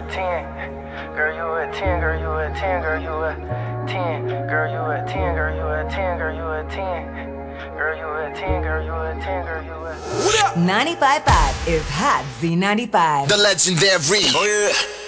10. Girl, you a 10, girl, you a 10, girl, you a 10. Girl, you a 10, girl, you a 10, girl, you a 10. Girl, you a 10, girl, you a 10, girl, you a 10. 95.5 is Hot Z95. The legendary. Oh yeah.